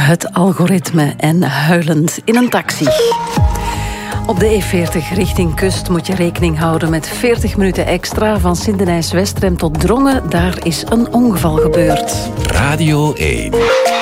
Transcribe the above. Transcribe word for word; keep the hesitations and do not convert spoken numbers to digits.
Het algoritme en huilend in een taxi. Op de E veertig richting kust moet je rekening houden met veertig minuten extra van Sindenijs-Westrem tot Drongen. Daar is een ongeval gebeurd. Radio één.